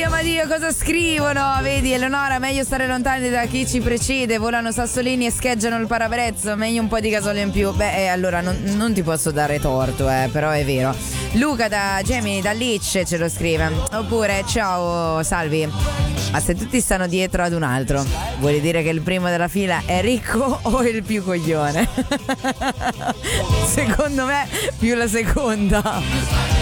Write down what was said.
ma Dio, cosa scrivono? Vedi, Eleonora, meglio stare lontani da chi ci precede. Volano sassolini e scheggiano il parabrezzo. Meglio un po' di gasolio in più. Beh, allora non ti posso dare torto, però è vero. Luca da Gemini, da Licce ce lo scrive. Oppure, ciao, salvi. Ma se tutti stanno dietro ad un altro, vuol dire che il primo della fila è ricco o il più coglione? Secondo me più la seconda.